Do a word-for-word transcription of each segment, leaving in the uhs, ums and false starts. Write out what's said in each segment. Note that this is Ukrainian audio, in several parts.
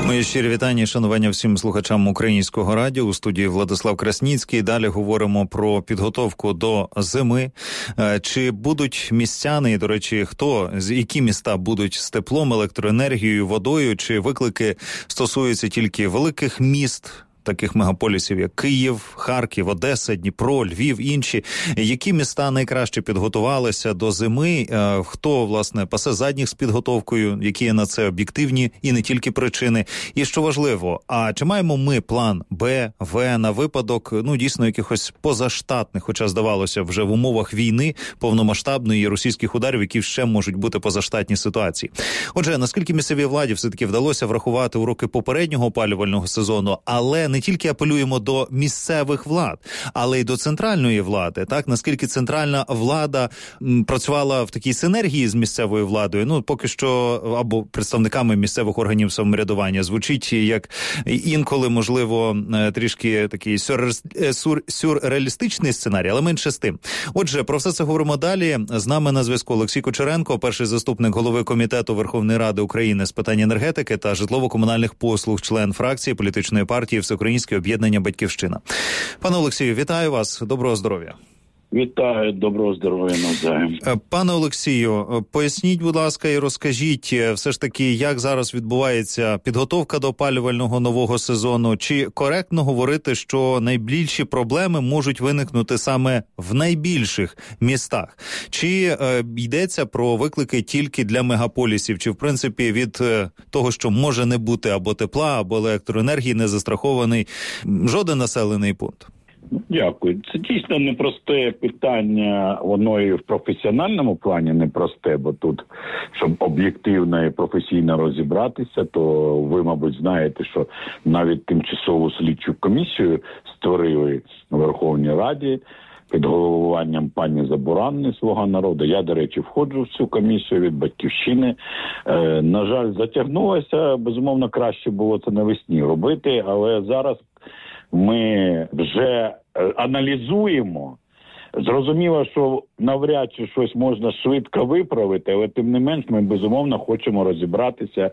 Мої щирі вітання і шанування всім слухачам Українського радіо. У студії Владислав Красніцький. Далі говоримо про підготовку до зими. Чи будуть містяни, і, до речі, хто, які міста будуть з теплом, електроенергією, водою, чи виклики стосуються тільки великих міст, таких мегаполісів, як Київ, Харків, Одеса, Дніпро, Львів, інші. Які міста найкраще підготувалися до зими? Хто, власне, пасе задніх з підготовкою? Які є на це об'єктивні і не тільки причини? І що важливо, а чи маємо ми план Б, В на випадок, ну, дійсно, якихось позаштатних, хоча, здавалося, вже в умовах війни, повномасштабної, російських ударів, які ще можуть бути позаштатні ситуації? Отже, наскільки місцевій владі все-таки вдалося врахувати уроки попереднього опалювального сезону, але не тільки апелюємо до місцевих влад, але й до центральної влади, так? Наскільки центральна влада м, працювала в такій синергії з місцевою владою, ну, поки що, або представниками місцевих органів самоврядування, звучить як інколи, можливо, трішки такий сюр... Сюр... сюрреалістичний сценарій, але менше з тим. Отже, про все це говоримо далі. З нами на зв'язку Олексій Кучеренко, перший заступник голови Комітету Верховної Ради України з питань енергетики та житлово-комунальних послуг, член фракції політичної партії Всеукраїнське об'єднання «Батьківщина». Пане Олексію, вітаю вас. Доброго здоров'я. Вітаю, доброго здоров'я навзаєм. Пане Олексію, поясніть, будь ласка, і розкажіть все ж таки, як зараз відбувається підготовка до опалювального нового сезону? Чи коректно говорити, що найбільші проблеми можуть виникнути саме в найбільших містах? Чи е, йдеться про виклики тільки для мегаполісів? Чи, в принципі, від е, того, що може не бути або тепла, або електроенергії, не застрахований жоден населений пункт? Дякую. Це дійсно непросте питання, воно і в професіональному плані непросте, бо тут, щоб об'єктивно і професійно розібратися, то ви, мабуть, знаєте, що навіть тимчасову слідчу комісію створили у Верховній Раді під головуванням пані Забуранної, «Слуга народу». Я, до речі, входжу в цю комісію від «Батьківщини». Е, на жаль, затягнулося. Безумовно, краще було це навесні робити, але зараз ми вже аналізуємо. Зрозуміло, що навряд чи щось можна швидко виправити, але тим не менш ми, безумовно, хочемо розібратися,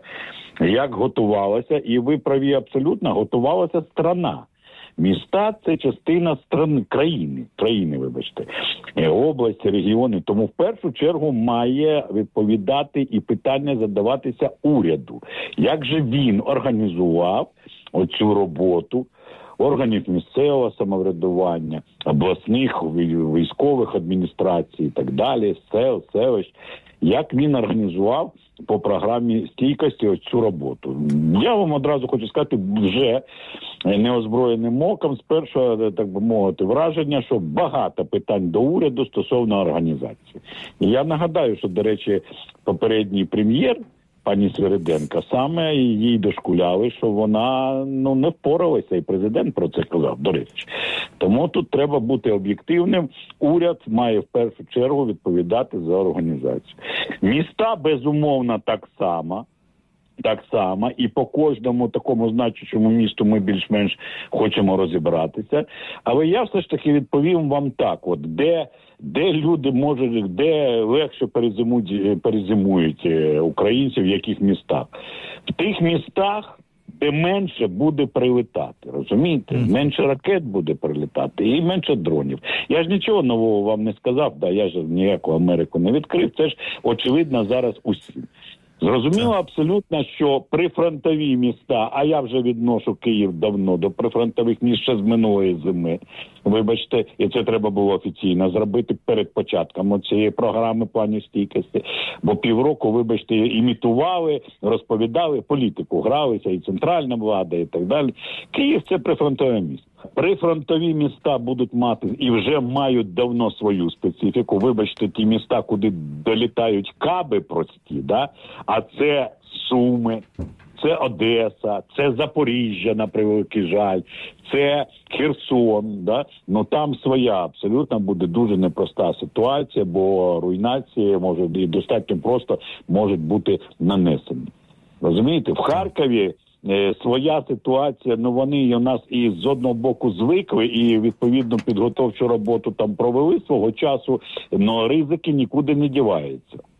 як готувалася. І ви праві абсолютно, готувалася страна. Міста – це частина страни, країни, країни, вибачте, області, регіони. Тому в першу чергу має відповідати і питання задаватися уряду. Як же він організував оцю роботу органів місцевого самоврядування, обласних військових адміністрацій і так далі, сел, селищ, як він організував по програмі стійкості ось цю роботу. Я вам одразу хочу сказати, вже неозброєним оком, з першого, так би мовити, враження, що багато питань до уряду стосовно організації. І я нагадаю, що, до речі, попередній прем'єр, пані Свириденко, саме їй дошкуляли, що вона ну не впоралася, і президент про це казав, до речі. Тому тут треба бути об'єктивним. Уряд має в першу чергу відповідати за організацію. Міста, безумовно, так само. Так само. І по кожному такому значущому місту ми більш-менш хочемо розібратися. Але я все ж таки відповім вам так, от де... Де люди можуть, де легше перезимують, перезимують українці, в яких містах? В тих містах, де менше буде прилітати, розумієте? Менше ракет буде прилітати і менше дронів. Я ж нічого нового вам не сказав, да, я ж ніяку Америку не відкрив, це ж очевидно зараз усім. Зрозуміло абсолютно, що прифронтові міста, а я вже відношу Київ давно до прифронтових міст ще з минулої зими, вибачте, і це треба було офіційно зробити перед початком цієї програми плану стійкості, бо півроку, вибачте, імітували, розповідали, політику гралися, і центральна влада, і так далі. Київ – це прифронтове місто. Прифронтові міста будуть мати і вже мають давно свою специфіку. Вибачте, ті міста, куди долітають каби прості, да? А це Суми, це Одеса, це Запоріжжя, на превеликий жаль, це Херсон, да? Ну там своя абсолютно буде дуже непроста ситуація, бо руйнації можуть і достатньо просто можуть бути нанесені. Розумієте, в Харкові своя ситуація, ну вони у нас і з одного боку звикли, і відповідно підготовчу роботу там провели свого часу, але ризики нікуди не діваються.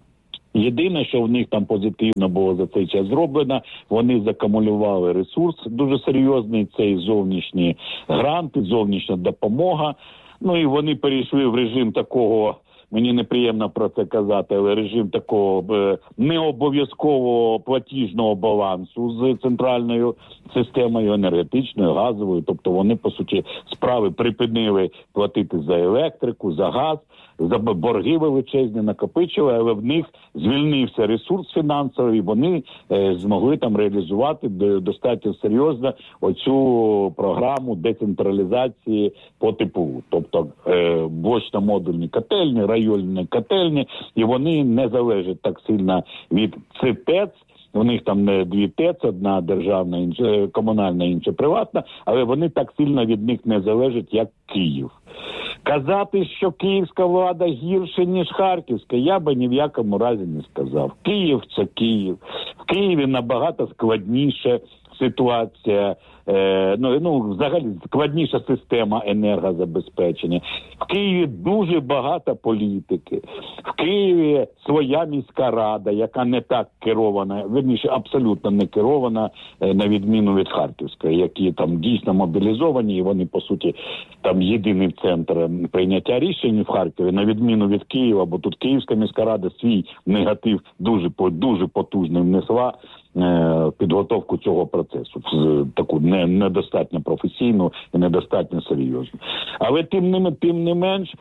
Єдине, що в них там позитивно було за цей час зроблено, вони закумулювали ресурс дуже серйозний, цей зовнішні гранти, зовнішня допомога. Ну і вони перейшли в режим такого, мені неприємно про це казати, але режим такого необов'язкового платіжного балансу з центральною системою енергетичною, газовою. Тобто вони, по суті, справи припинили платити за електрику, за газ, за борги величезні накопичили, але в них звільнився ресурс фінансовий, і вони е, змогли там реалізувати достатньо серйозно оцю програму децентралізації по теплу. Тобто е, блочно-модульні котельні, районні котельні, і вони не залежать так сильно від ЦТЕЦ. У них там дві ТЕЦ, одна державна, інша комунальна, інша приватна, але вони так сильно від них не залежать, як Київ. Казати, що київська влада гірше, ніж харківська, я би ні в якому разі не сказав. Київ – це Київ. В Києві набагато складніша ситуація, е, ну, ну, взагалі складніша система енергозабезпечення. В Києві дуже багато політики. В Києві своя міська рада, яка не так керована, верніше, абсолютно не керована, е, на відміну від Харківської, які там дійсно мобілізовані, і вони, по суті, там єдиний центр прийняття рішень в Харкові, на відміну від Києва, бо тут Київська міська рада свій негатив дуже, дуже потужний внесла е, підготовку цього процесу, таку не, недостатньо професійну і недостатньо серйозну. Але тим не, тим не менш,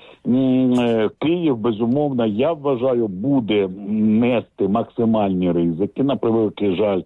е, Київ, безумовно, я вважаю, буде нести максимальні ризики. На превеликий жаль,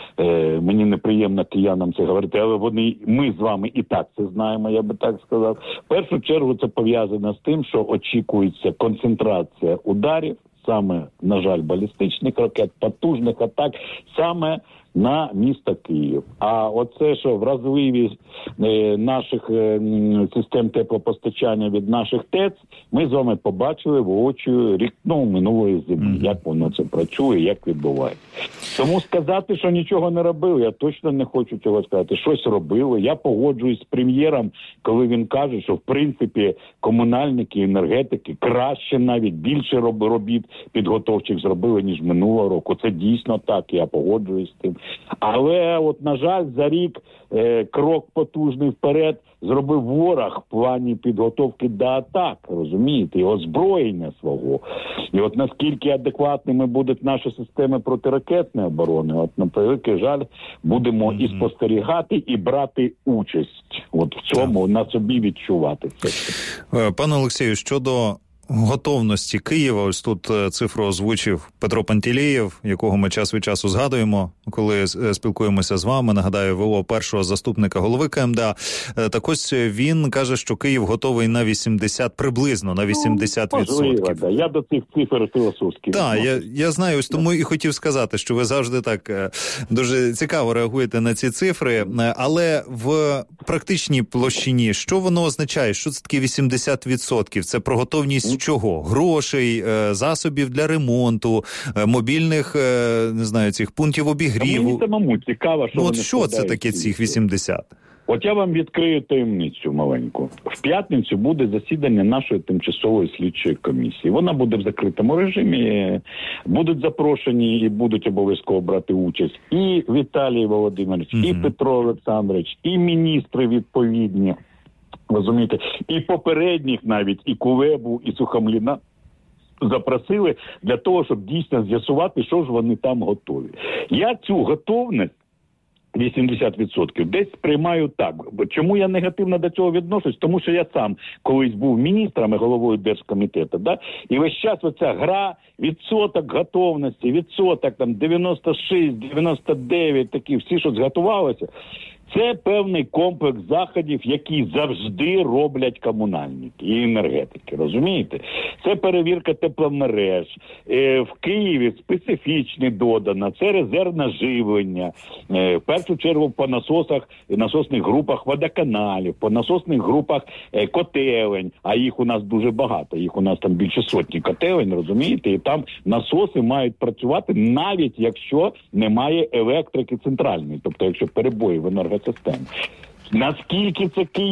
е, мені неприємно киянам це говорити, але вони, ми з вами і так це знаємо, я би так сказав. В першу чергу це пов'язано з тим, що очікується концентрація ударів, саме, на жаль, балістичних ракет, потужних атак, саме на місто Київ. А оце, що вразливість е, наших е, систем теплопостачання від наших ТЕЦ, ми з вами побачили воочию рік, ну, минулої зими, mm-hmm. як воно це працює, як відбувається. Тому сказати, що нічого не робили, я точно не хочу цього сказати. Щось робили. Я погоджуюсь з прем'єром, коли він каже, що в принципі комунальники, енергетики краще, навіть більше робіт підготовчих зробили, ніж минулого року. Це дійсно так, я погоджуюсь з тим. Але, от, на жаль, за рік е, крок потужний вперед зробив ворог в плані підготовки до атак, розумієте, і озброєння свого. І от наскільки адекватними будуть наші системи протиракетної оборони, от, на превеликий жаль, будемо mm-hmm. і спостерігати, і брати участь. От в цьому yeah. на собі відчувати це. Пане Олексію, щодо готовності Києва, ось тут цифру озвучив Петро Пантелєєв, якого ми час від часу згадуємо, коли спілкуємося з вами. Нагадаю, ВО першого заступника голови КМДА. Так ось він каже, що Київ готовий на вісімдесят, приблизно на вісімдесят відсотків. Ну, можливо, я до цих цифр філософських. Так, я, я знаю, ось тому і хотів сказати, що ви завжди так дуже цікаво реагуєте на ці цифри, але в практичній площині, що воно означає? Що це таке вісімдесят відсотків? Це про готовність чого? Грошей, засобів для ремонту, мобільних, не знаю, цих пунктів обігріву. Мені самому цікаво, що ну, вони от що це таке цих вісімдесят? От я вам відкрию таємницю маленьку. В п'ятницю буде засідання нашої тимчасової слідчої комісії. Вона буде в закритому режимі. Будуть запрошені і будуть обов'язково брати участь і Віталій Володимирович, mm-hmm. і Петро Олександрович, і міністри відповідні. Розумієте? І попередніх навіть, і Кулебу, і Сухомліна запросили для того, щоб дійсно з'ясувати, що ж вони там готові. Я цю готовність вісімдесят відсотків десь сприймаю так. Чому я негативно до цього відношусь? Тому що я сам колись був міністром і головою Держкомітету, да? І весь час оця гра, відсоток готовності, відсоток там дев'яносто шість, дев'яносто дев'ять, такі всі, що зготувалися. Це певний комплекс заходів, які завжди роблять комунальники і енергетики, розумієте? Це перевірка тепломереж, е, в Києві специфічне додано, це резервне живлення, е, в першу чергу по насосах, насосних групах водоканалів, по насосних групах е, котелень, а їх у нас дуже багато, їх у нас там більше сотні котелень, розумієте? І там насоси мають працювати навіть якщо немає електрики центральної, тобто якщо перебої в енергетиці. Систем. Наскільки це Київ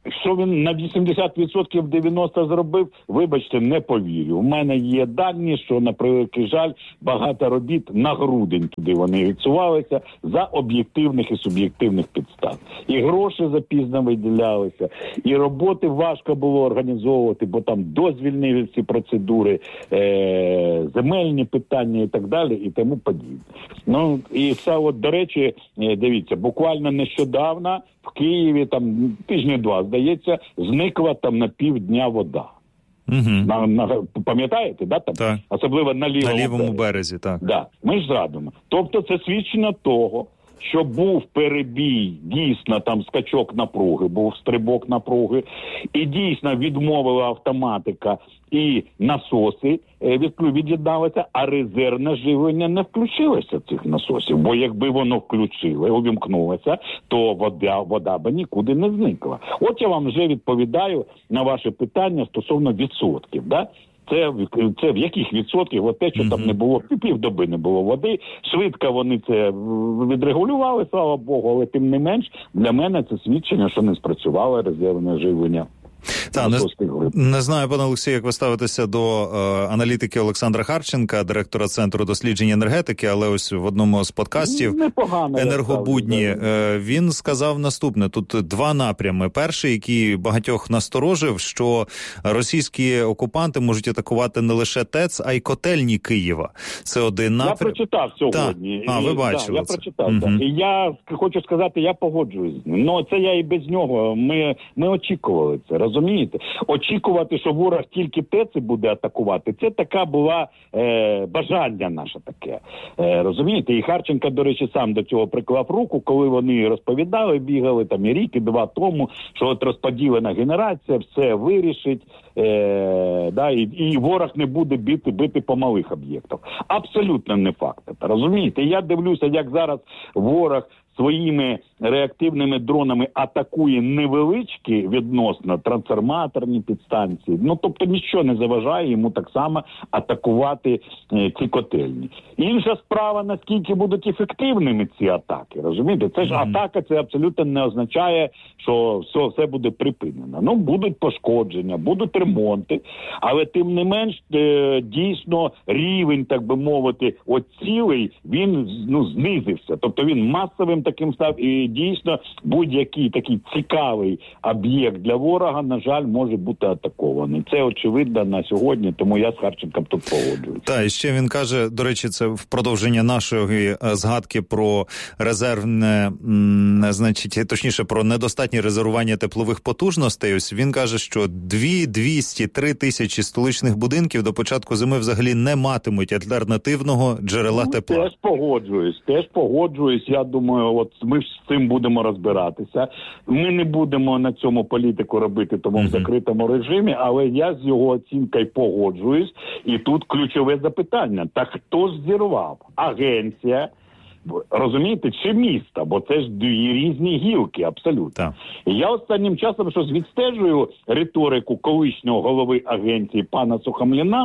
що він на вісімдесят відсотків дев'яносто зробив, вибачте, не повірю. У мене є дані, що, на превеликий жаль, багато робіт на грудень туди вони відсувалися за об'єктивних і суб'єктивних підстав. І гроші запізно виділялися, і роботи важко було організовувати, бо там дозвільні ці процедури, е- земельні питання і так далі, і тому подібне. Ну, і все, от, до речі, дивіться, буквально нещодавно в Києві, там тижні два, здається, зникла там на півдня вода. Угу. На, на, пам'ятаєте, да? Там? Так. Особливо на лівому, на лівому березі. березі. Так. Да. Ми ж зрадимо. Тобто це свідчення того, що був перебій, дійсно там скачок напруги, був стрибок напруги, і дійсно відмовила автоматика і насоси від'єдналися, а резервне живлення не включилося цих насосів. Бо якби воно включило, увімкнулося, то вода, вода би нікуди не зникла. От я вам вже відповідаю на ваше питання стосовно відсотків, да? Це, це в яких відсотків? От те, що mm-hmm. там не було, півдоби не було води. Швидко вони це відрегулювали, слава Богу, але тим не менш, для мене це свідчення, що не спрацювало резервне живлення. Та, не, не знаю, пане Олексію, як ви ставитеся до е, аналітики Олександра Харченка, директора Центру досліджень енергетики, але ось в одному з подкастів Непогано, «Енергобудні» е, він сказав наступне. Тут два напрями. Перший, який багатьох насторожив, що російські окупанти можуть атакувати не лише ТЕЦ, а й котельні Києва. Це один напрям. Я прочитав сьогодні. Та. А, ви бачили да, це. Я прочитав, угу. так. І я хочу сказати, я погоджуюсь з ним. Ну, це я і без нього. Ми, ми очікували це, розумієте? Очікувати, що ворог тільки ТЕЦи буде атакувати, це така була е, бажання наше таке. Е, розумієте? І Харченко, до речі, сам до цього приклав руку, коли вони розповідали, бігали там і рік, і два тому, що от розподілена генерація, все вирішить, е, да, і, і ворог не буде бити, бити по малих об'єктах. Абсолютно не факт. Розумієте? Я дивлюся, як зараз ворог своїми реактивними дронами атакує невеличкі відносно трансформаторні підстанції. Ну, тобто нічого не заважає йому так само атакувати е, ці котельні. Інша справа, наскільки будуть ефективними ці атаки. Розумієте? Це ж mm-hmm. атака, це абсолютно не означає, що все, все буде припинено. Ну, будуть пошкодження, будуть ремонти, але тим не менш е, дійсно рівень, так би мовити, от цілий, він ну, знизився. Тобто він масовим таким став, і дійсно будь-який такий цікавий об'єкт для ворога, на жаль, може бути атакований. Це очевидно на сьогодні, тому я з Харченком тут погоджуюся. Так, і ще він каже, до речі, це в продовження нашої згадки про резервне, м, значить, точніше, про недостатнє резервування теплових потужностей. Ось він каже, що дві, двісті, три тисячі столичних будинків до початку зими взагалі не матимуть альтернативного джерела ну, тепла. Теж погоджуюсь, теж погоджуюсь. Я думаю, от ми з цим будемо розбиратися. Ми не будемо на цьому політику робити, тому mm-hmm. в закритому режимі, але я з його оцінкою погоджуюсь. І тут ключове запитання. Так хто ж зірвав? Агенція, розумієте, чи місто? Бо це ж дві різні гілки, абсолютно. Так. І я останнім часом щось відстежую риторику колишнього голови агенції пана Сухомліна,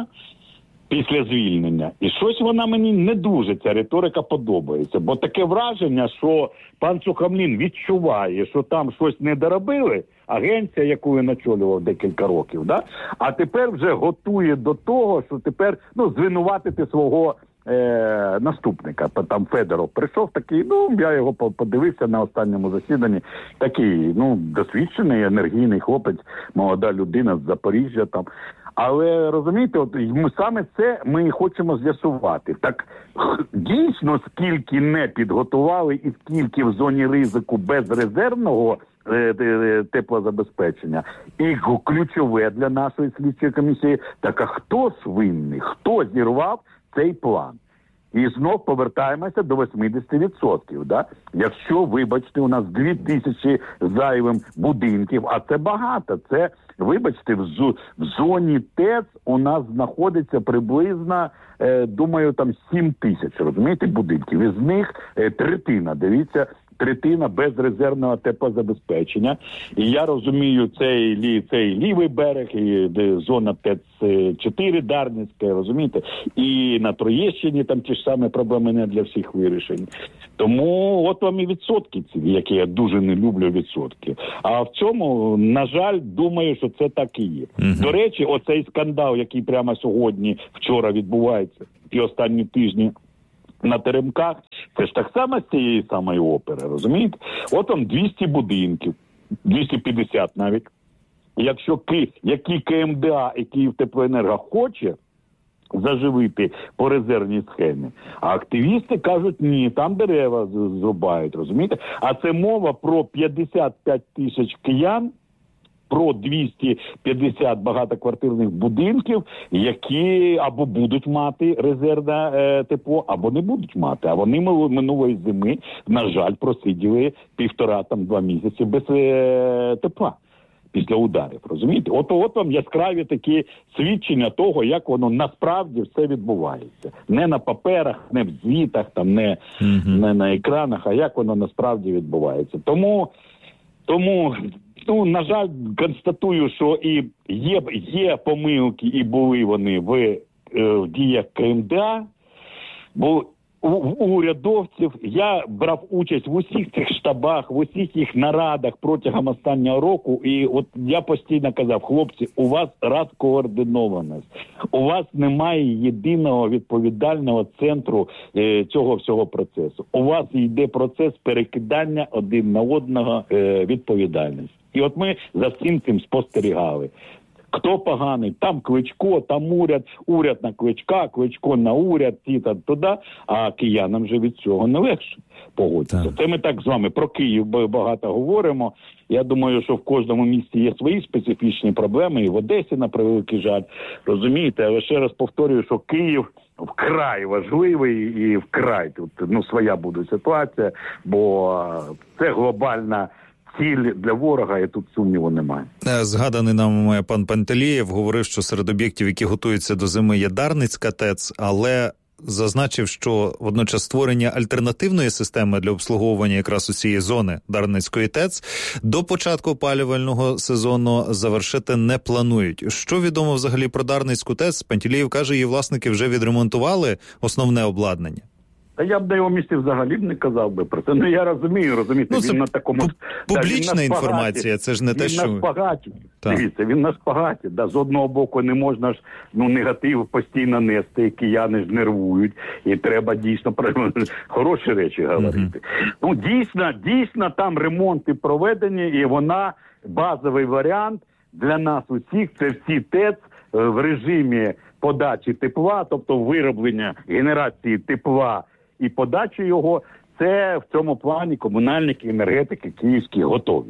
після звільнення. І щось вона мені не дуже, ця риторика подобається. Бо таке враження, що пан Сухомлін відчуває, що там щось не доробили, агенція, яку він очолював декілька років, да? А тепер вже готує до того, що тепер ну, звинуватити свого е- наступника. Там Федоров прийшов такий, ну, я його подивився на останньому засіданні, такий, ну, досвідчений, енергійний хлопець, молода людина з Запоріжжя там. Але, розумієте, от ми саме це ми хочемо з'ясувати. Так дійсно, скільки не підготували і скільки в зоні ризику безрезервного е- теплозабезпечення, і ключове для нашої слідчої комісії, так а хто ж винний, хто зірвав цей план? І знов повертаємося до вісімдесят відсотків. Да? Якщо, вибачте, у нас дві тисячі зайвим будинків, а це багато, це, вибачте, в, зо, в зоні ТЕЦ у нас знаходиться приблизно, е, думаю, там сім тисяч, розумієте, будинків. Із них е, третина, дивіться, третина без резервного теплозабезпечення. І я розумію, цей, лі, цей лівий берег, і де зона ТЕЦ чотири Дарницька, розумієте? І на Троєщині там ті ж самі проблеми не для всіх вирішень. Тому от вам і відсотки ці, які я дуже не люблю відсотки. А в цьому, на жаль, думаю, що це так і є. Uh-huh. До речі, оцей скандал, який прямо сьогодні, вчора відбувається, і останні тижні, на Теремках, це ж так само з цієї самої опери, розумієте? От там двісті будинків, двісті п'ятдесят навіть. Якщо Ки, які КМДА і Київтеплоенерго хоче заживити по резервній схемі, а активісти кажуть, ні, там дерева зрубають, розумієте? А це мова про п'ятдесят п'ять тисяч киян, про двісті п'ятдесят багатоквартирних будинків, які або будуть мати резервне е, тепло, або не будуть мати. А вони минулої зими, на жаль, просиділи півтора, там, два місяці без е, тепла після ударів, розумієте? От, от вам яскраві такі свідчення того, як воно насправді все відбувається. Не на паперах, не в звітах, там, не, mm-hmm. не на екранах, а як воно насправді відбувається. Тому, тому ну, на жаль, констатую, що і є, є помилки, і були вони в, е, в діях КМДА, бо у, у урядовців я брав участь в усіх цих штабах, в усіх їх нарадах протягом останнього року, і от я постійно казав, хлопці, у вас розкоординованість, у вас немає єдиного відповідального центру е, цього всього процесу. У вас йде процес перекидання один на одного е, відповідальності. І от ми за всім цим спостерігали. Хто поганий? Там Кличко, там уряд, уряд на Кличка, Кличко на уряд, ті та туди, а киянам вже від цього не легше погодитися. Це ми так з вами про Київ багато говоримо. Я думаю, що в кожному місті є свої специфічні проблеми, і в Одесі, на превеликий жаль, розумієте, але ще раз повторюю, що Київ вкрай важливий і вкрай тут, ну, своя буде ситуація, бо це глобальна ціль для ворога, і тут сумніву немає. Згаданий нам пан Пантелєєв говорив, що серед об'єктів, які готуються до зими, є Дарницька ТЕЦ, але зазначив, що водночас створення альтернативної системи для обслуговування якраз у цієї зони Дарницької ТЕЦ до початку опалювального сезону завершити не планують. Що відомо взагалі про Дарницьку ТЕЦ? Пантелєєв каже, її власники вже відремонтували основне обладнання. Та я б на його місці взагалі б не казав би про це. Ну, я розумію, розумієте, ну, він на такому... Публічна да, інформація, це ж не те, що... Він на шпагаті. Дивіться, він на шпагаті. Да. З одного боку не можна ж, ну, негатив постійно нести, і кияни ж нервують. І треба дійсно про хороші речі говорити. Mm-hmm. Ну, дійсно, дійсно там ремонти проведені, і вона, базовий варіант для нас усіх, це всі ТЕЦ в режимі подачі тепла, тобто вироблення генерації тепла і подачі його, це в цьому плані комунальники, енергетики київські готові.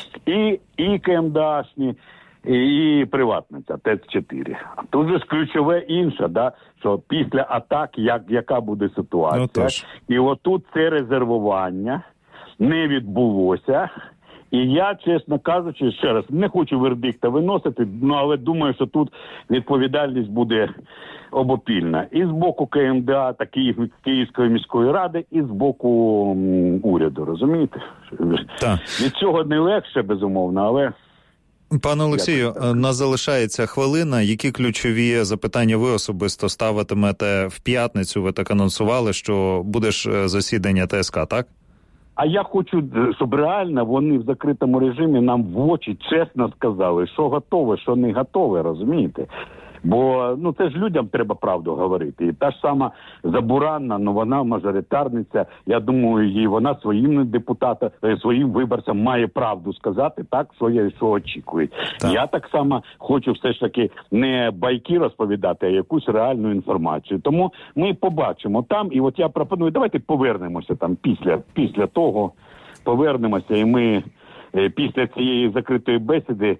І, і КМДАшні, і, і приватниця ТЕЦ чотири. А тут же ж ключове інше, да, що після атак, як, яка буде ситуація. Ну, і отут це резервування не відбулося. І я, чесно кажучи, ще раз, не хочу вердикта виносити, ну, але думаю, що тут відповідальність буде обопільна. І з боку КМДА, та Київ, Київської міської ради, і з боку м, уряду, розумієте? Так. Від цього не легше, безумовно, але... Пане Олексію, нас залишається хвилина. Які ключові запитання ви особисто ставитимете в п'ятницю? Ви так анонсували, що буде ж засідання ТСК, так? А я хочу, щоб реально вони в закритому режимі нам в очі чесно сказали, що готове, що не готове, розумієте? Бо, ну, це ж людям треба правду говорити. І та ж сама Забуранна, ну, вона мажоритарниця, я думаю, їй вона своїм депутатам, своїм виборцям має правду сказати, так, що я, що очікують. Так. Я так само хочу все ж таки не байки розповідати, а якусь реальну інформацію. Тому ми побачимо там, і от я пропоную, давайте повернемося там після, після того, повернемося, і ми... Після цієї закритої бесіди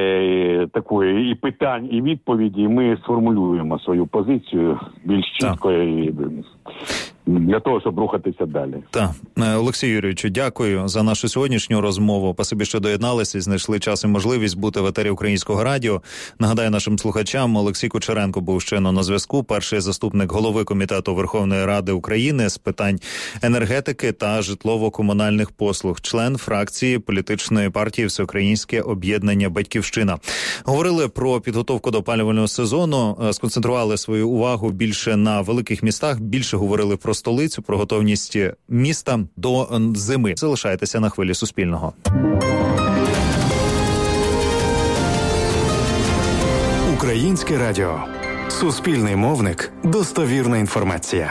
е, такої і питань, і відповіді ми сформулюємо свою позицію більш чітко. І... для того, щоб рухатися далі. Так. Олексій Юрійовичу, дякую за нашу сьогоднішню розмову. Спасибі, що доєдналися і знайшли час і можливість бути в етері Українського радіо. Нагадаю нашим слухачам, Олексій Кучеренко був щойно на зв'язку, перший заступник голови Комітету Верховної Ради України з питань енергетики та житлово-комунальних послуг, член фракції політичної партії Всеукраїнське об'єднання «Батьківщина». Говорили про підготовку до опалювального сезону, сконцентрували свою увагу більше на великих містах, більше говорили про столицю, про готовність міста до зими. Залишайтеся на хвилі Суспільного. Українське радіо. Суспільний мовник. Достовірна інформація.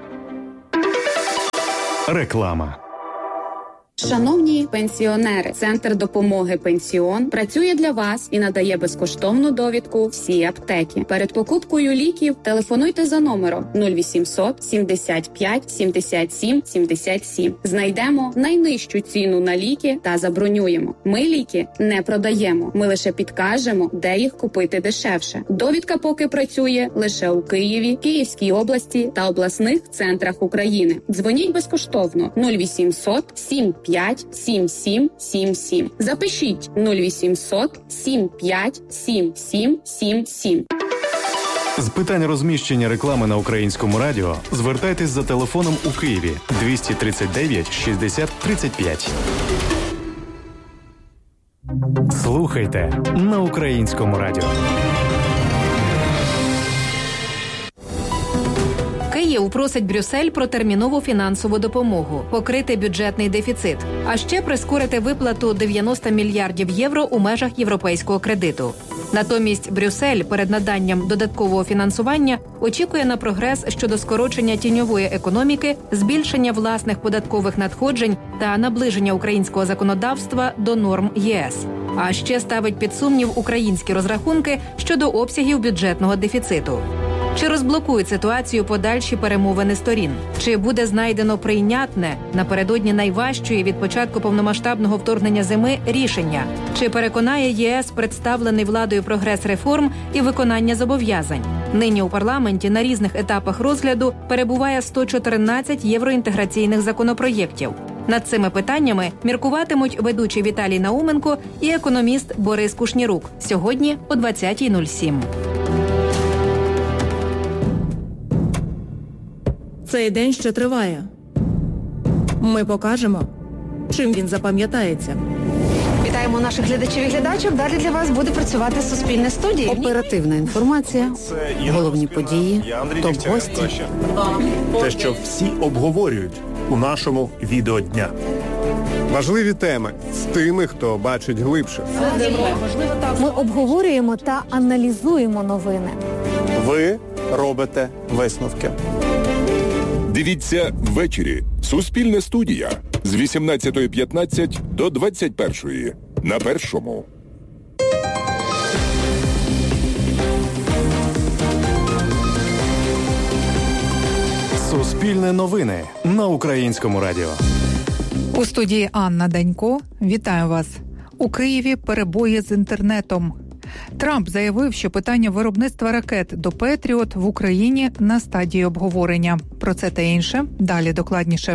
Реклама. Шановні пенсіонери, Центр допомоги «Пенсіон» працює для вас і надає безкоштовну довідку всі аптеки. Перед покупкою ліків телефонуйте за номером нуль вісімсот сімдесят п'ять сімдесят сім сімдесят сім. Знайдемо найнижчу ціну на ліки та забронюємо. Ми ліки не продаємо, ми лише підкажемо, де їх купити дешевше. Довідка поки працює лише у Києві, Київській області та обласних центрах України. Дзвоніть безкоштовно нуль вісімсот сім п'ять сім сім сім сім. Запишіть нуль вісімсот сім п'ять сім сім сім сім. З питань розміщення реклами на Українському радіо звертайтесь за телефоном у Києві двісті тридцять дев'ять шістдесят тридцять п'ять. Слухайте на Українському радіо. Київ просить Брюссель про термінову фінансову допомогу, покрити бюджетний дефіцит, а ще прискорити виплату дев'яносто мільярдів євро у межах європейського кредиту. Натомість Брюссель перед наданням додаткового фінансування очікує на прогрес щодо скорочення тіньової економіки, збільшення власних податкових надходжень та наближення українського законодавства до норм ЄС. А ще ставить під сумнів українські розрахунки щодо обсягів бюджетного дефіциту. Чи розблокують ситуацію подальші перемовини сторін? Чи буде знайдено прийнятне напередодні найважчої від початку повномасштабного вторгнення зими рішення? Чи переконає ЄС представлений владою прогрес реформ і виконання зобов'язань? Нині у парламенті на різних етапах розгляду перебуває сто чотирнадцять євроінтеграційних законопроєктів. Над цими питаннями міркуватимуть ведучий Віталій Науменко і економіст Борис Кушнірук. Сьогодні о двадцятій нуль сім. Цей день ще триває. Ми покажемо, чим він запам'ятається. Вітаємо наших глядачів і глядачів. Далі для вас буде працювати Суспільне студії. Оперативна інформація, головні події, топ-гості. Те, що всі обговорюють у нашому відеодня. Важливі теми з тими, хто бачить глибше. Ми обговорюємо та аналізуємо новини. Ви робите висновки. Дивіться ввечері. Суспільне студія з вісімнадцятої п'ятнадцять до двадцять першої на Першому. Суспільне новини на Українському радіо. У студії Анна Данько. Вітаю вас. У Києві перебої з інтернетом. Трамп заявив, що питання виробництва ракет до «Петріот» в Україні на стадії обговорення. Про це та інше далі докладніше.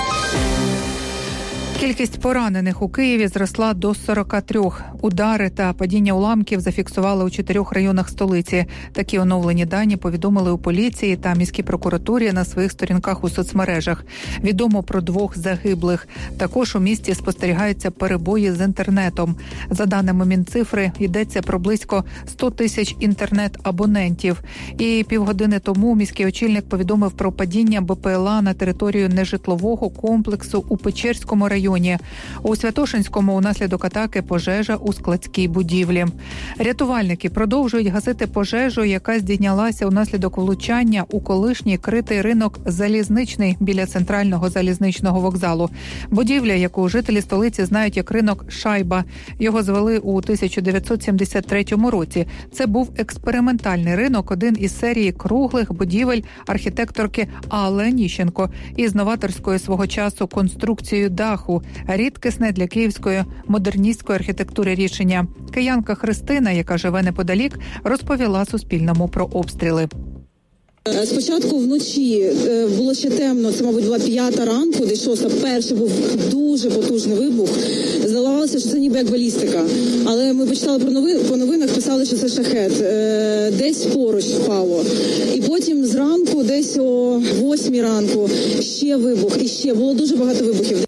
Кількість поранених у Києві зросла до сорока трьох. Удари та падіння уламків зафіксували у чотирьох районах столиці. Такі оновлені дані повідомили у поліції та міській прокуратурі на своїх сторінках у соцмережах. Відомо про двох загиблих. Також у місті спостерігаються перебої з інтернетом. За даними Мінцифри, йдеться про близько сто тисяч інтернет-абонентів. І півгодини тому міський очільник повідомив про падіння БПЛА на територію нежитлового комплексу у Печерському районі. У Святошинському унаслідок атаки пожежа у складській будівлі. Рятувальники продовжують гасити пожежу, яка здійнялася унаслідок влучання у колишній критий ринок «Залізничний» біля центрального залізничного вокзалу. Будівля, яку жителі столиці знають як ринок «Шайба». Його звели у тисяча дев'ятсот сімдесят третьому році. Це був експериментальний ринок, один із серії круглих будівель архітекторки Алли Ніщенко із новаторською свого часу конструкцією даху. Рідкісне для київської модерністської архітектури рішення. Киянка Христина, яка живе неподалік, розповіла Суспільному про обстріли. Спочатку вночі було ще темно, це, мабуть, була п'ята ранку, десь шоста. Перший був дуже потужний вибух. Здавалося, що це ніби як балістика. Але ми почитали про новин, по новинах, писали, що це шахет. Десь поруч впало. І потім зранку, десь о восьмій ранку, ще вибух. І ще було дуже багато вибухів.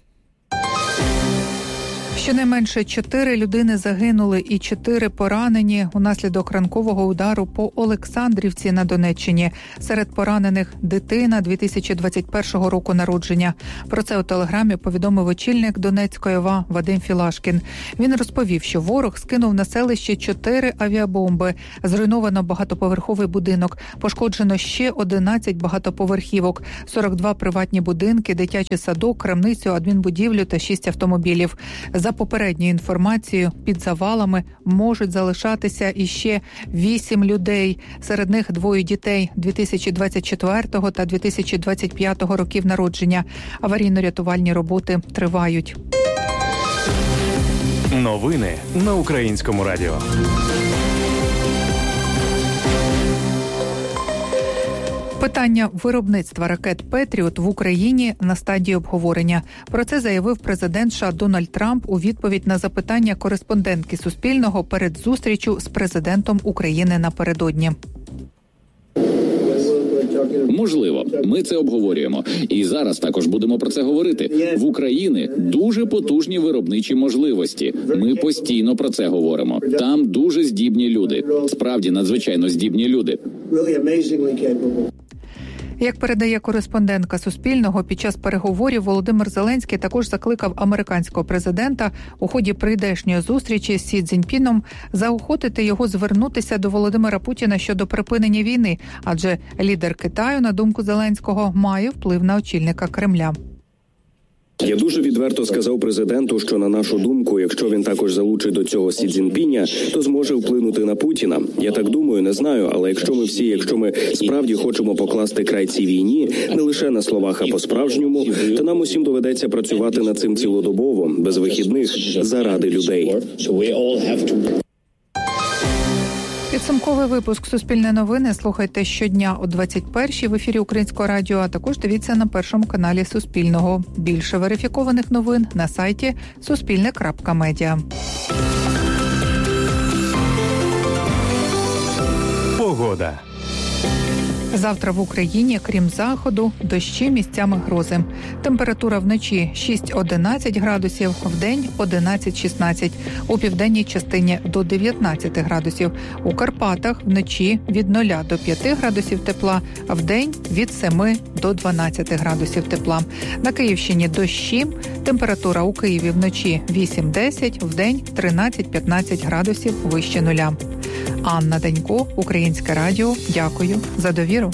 Щонайменше чотири людини загинули і чотири поранені унаслідок ранкового удару по Олександрівці на Донеччині. Серед поранених дитина дві тисячі двадцять першого року народження. Про це у телеграмі повідомив очільник Донецької ОВА Вадим Філашкін. Він розповів, що ворог скинув на селище чотири авіабомби. Зруйновано багатоповерховий будинок. Пошкоджено ще одинадцять багатоповерхівок, сорок два приватні будинки, дитячий садок, крамницю, адмінбудівлю та шість автомобілів. За попередньою інформацією, під завалами можуть залишатися іще вісім людей. Серед них двоє дітей дві тисячі двадцять четвертого та дві тисячі двадцять п'ятого років народження. Аварійно-рятувальні роботи тривають. Новини на Українському радіо. Питання виробництва ракет «Петріот» в Україні на стадії обговорення. Про це заявив президент США Дональд Трамп у відповідь на запитання кореспондентки Суспільного перед зустрічю з президентом України напередодні. Можливо, ми це обговорюємо. І зараз також будемо про це говорити. В Україні дуже потужні виробничі можливості. Ми постійно про це говоримо. Там дуже здібні люди. Справді надзвичайно здібні люди. Як передає кореспондентка Суспільного, під час переговорів Володимир Зеленський також закликав американського президента у ході прийдешньої зустрічі з Сі Цзіньпіном заохотити його звернутися до Володимира Путіна щодо припинення війни, адже лідер Китаю, на думку Зеленського, має вплив на очільника Кремля. Я дуже відверто сказав президенту, що, на нашу думку, якщо він також залучить до цього Сі Цзіньпіня, то зможе вплинути на Путіна. Я так думаю, не знаю, але якщо ми всі, якщо ми справді хочемо покласти край цій війні, не лише на словах, а по-справжньому, то нам усім доведеться працювати над цим цілодобово, без вихідних, заради людей. Підсумковий випуск «Суспільне новини» слухайте щодня о двадцять першій в ефірі Українського радіо, а також дивіться на першому каналі Суспільного. Більше верифікованих новин на сайті суспільне крапка медіа. Погода. Завтра в Україні, крім заходу, дощі, місцями грози. Температура вночі шість-одинадцять градусів, вдень одинадцять-шістнадцять. У південній частині до дев'ятнадцять градусів. У Карпатах вночі від нуля до п'яти градусів тепла, а вдень від семи до дванадцяти градусів тепла. На Київщині дощі. Температура у Києві вночі вісім-десять, вдень тринадцять-п'ятнадцять градусів вище нуля. Анна Данько, Українське радіо. Дякую за довіру.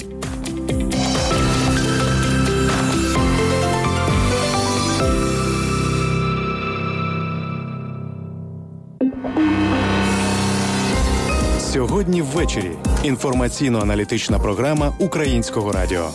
Сьогодні ввечері. Інформаційно-аналітична програма Українського радіо.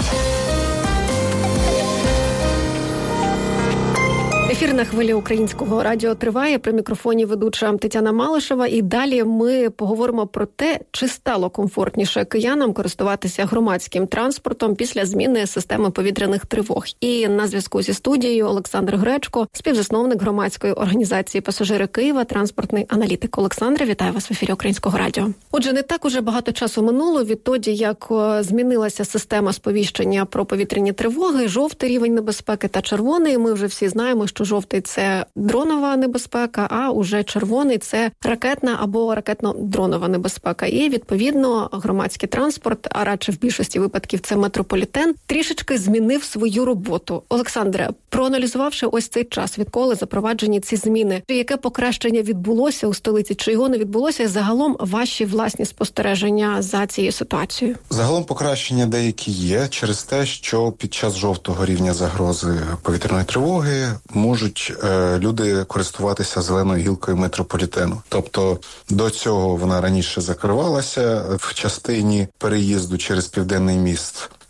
Ефір на хвилі Українського радіо триває. При мікрофоні ведуча Тетяна Малишева. І далі ми поговоримо про те, чи стало комфортніше киянам користуватися громадським транспортом після зміни системи повітряних тривог. І на зв'язку зі студією Олександр Гречко, співзасновник громадської організації «Пасажири Києва», транспортний аналітик. Олександре, вітаю вас в ефірі Українського радіо. Отже, не так уже багато часу минуло відтоді, як змінилася система сповіщення про повітряні тривоги, жовтий рівень небезпеки та червоний. Ми вже всі знаємо, що жовтий – це дронова небезпека, а уже червоний – це ракетна або ракетно-дронова небезпека. І, відповідно, громадський транспорт, а радше в більшості випадків це метрополітен, трішечки змінив свою роботу. Олександре, проаналізувавши ось цей час, відколи запроваджені ці зміни, яке покращення відбулося у столиці, чи його не відбулося, і загалом ваші власні спостереження за цією ситуацією? Загалом покращення деякі є через те, що під час жовтого рівня загрози повітряної тривоги можуть е, люди користуватися зеленою гілкою метрополітену. Тобто до цього вона раніше закривалася в частині переїзду через Південний міст.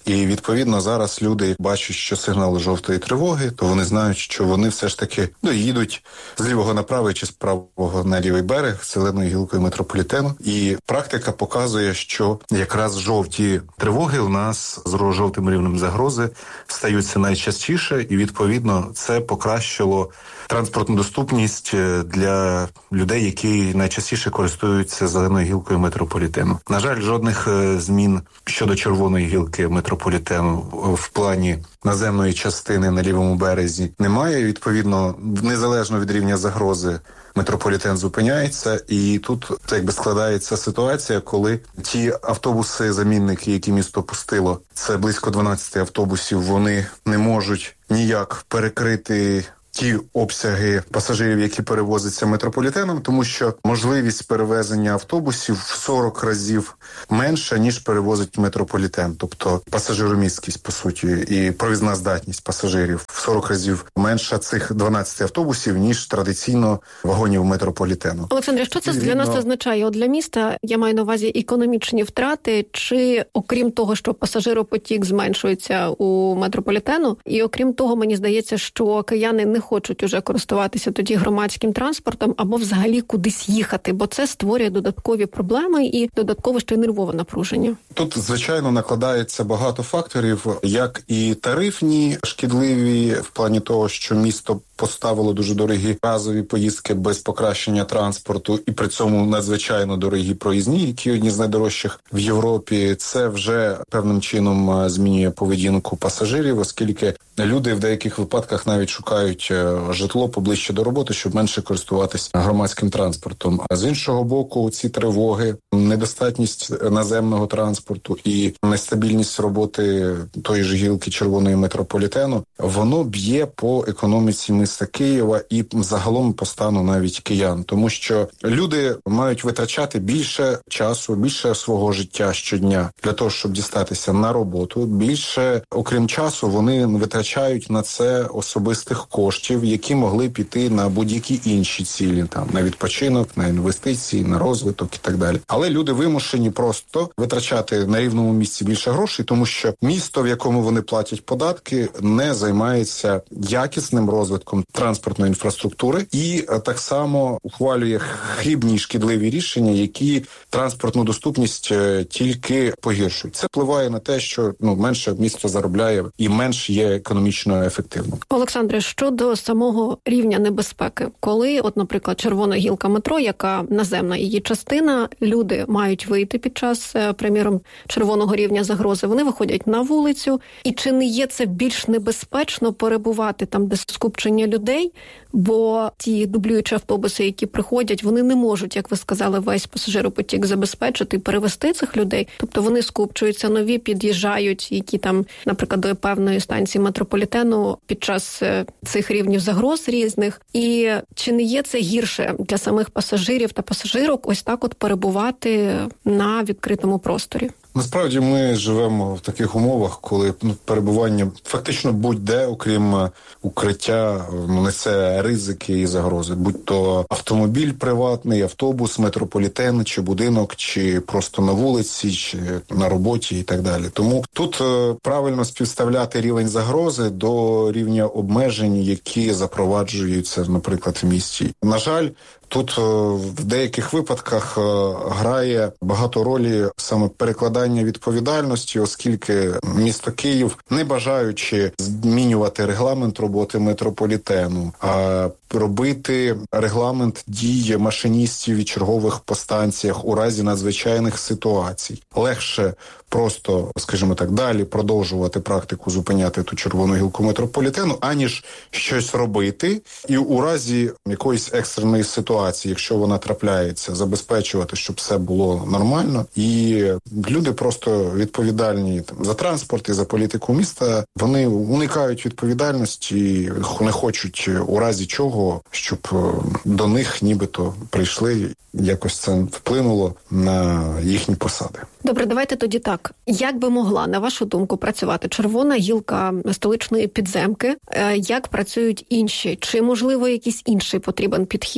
І, відповідно, зараз люди бачать, що сигнали жовтої тривоги, то вони знають, що вони все ж таки ну, їдуть з лівого на правий чи з правого на лівий берег зеленою гілкою метрополітену. І практика показує, що якраз жовті тривоги у нас з жовтим рівнем загрози стаються найчастіше, і, відповідно, це покращило транспортну доступність для людей, які найчастіше користуються зеленою гілкою метрополітену. На жаль, жодних змін щодо червоної гілки метрополітену в плані наземної частини на лівому березі немає. Відповідно, незалежно від рівня загрози, метрополітен зупиняється, і тут якби складається ситуація, коли ті автобуси-замінники, які місто пустило, це близько дванадцять автобусів, вони не можуть ніяк перекрити ті обсяги пасажирів, які перевозяться метрополітеном, тому що можливість перевезення автобусів в сорок разів менша, ніж перевозить метрополітен. Тобто пасажиромісткість, по суті, і провізна здатність пасажирів в сорок разів менша цих дванадцять автобусів, ніж традиційно вагонів метрополітену. Олександре, що це для нас означає? От для міста, я маю на увазі економічні втрати, чи окрім того, що пасажиропотік зменшується у метрополітену, і окрім того, мені здається, що кияни не хочуть уже користуватися тоді громадським транспортом або взагалі кудись їхати, бо це створює додаткові проблеми і додаткове ще й нервове напруження. Тут, звичайно, накладається багато факторів, як і тарифні, шкідливі, в плані того, що місто поставило дуже дорогі разові поїздки без покращення транспорту, і при цьому надзвичайно дорогі проїзні, які одні з найдорожчих в Європі. Це вже певним чином змінює поведінку пасажирів, оскільки люди в деяких випадках навіть шукають житло поближче до роботи, щоб менше користуватися громадським транспортом. А з іншого боку, ці тривоги, недостатність наземного транспорту і нестабільність роботи тої ж гілки червоної метрополітену, воно б'є по економіці міста Києва і загалом по стану навіть киян. Тому що люди мають витрачати більше часу, більше свого життя щодня для того, щоб дістатися на роботу. Більше, окрім часу, вони витрачають на це особистих коштів, які могли піти на будь-які інші цілі, там на відпочинок, на інвестиції, на розвиток і так далі. Але люди вимушені просто витрачати на рівному місці більше грошей, тому що місто, в якому вони платять податки, не займається якісним розвитком транспортної інфраструктури і так само ухвалює хибні і шкідливі рішення, які транспортну доступність тільки погіршують. Це впливає на те, що ну менше місто заробляє і менш є економічно ефективним. Олександре, щодо самого рівня небезпеки, коли, от, наприклад, червона гілка метро, яка наземна її частина, люди мають вийти під час, приміром, червоного рівня загрози, вони виходять на вулицю, і чи не є це більш небезпечно перебувати там, де скупчення людей, бо ті дублюючі автобуси, які приходять, вони не можуть, як ви сказали, весь пасажиропотік забезпечити і перевести цих людей. Тобто вони скупчуються, нові під'їжджають, які там, наприклад, до певної станції метрополітену під час цих рівнів загроз різних. І чи не є це гірше для самих пасажирів та пасажирок ось так от перебувати на відкритому просторі? Насправді ми живемо в таких умовах, коли ну, перебування фактично будь-де, окрім укриття, несе ризики і загрози. Будь-то автомобіль приватний, автобус, метрополітен, чи будинок, чи просто на вулиці, чи на роботі і так далі. Тому тут е, правильно співставляти рівень загрози до рівня обмежень, які запроваджуються, наприклад, в місті. На жаль, тут в деяких випадках грає багато ролі саме перекладання відповідальності, оскільки місто Київ, не бажаючи змінювати регламент роботи метрополітену, а робити регламент дії машиністів і чергових по станціях у разі надзвичайних ситуацій. Легше просто, скажімо так, далі продовжувати практику зупиняти ту червону гілку метрополітену, аніж щось робити і у разі якоїсь екстреної ситуації, якщо вона трапляється, забезпечувати, щоб все було нормально. І люди просто відповідальні там, за транспорт і за політику міста, вони уникають відповідальності і не хочуть у разі чого, щоб до них нібито прийшли, якось це вплинуло на їхні посади. Добре, давайте тоді так. Як би могла, на вашу думку, працювати червона гілка столичної підземки? Як працюють інші? Чи, можливо, якийсь інший потрібен підхід? Або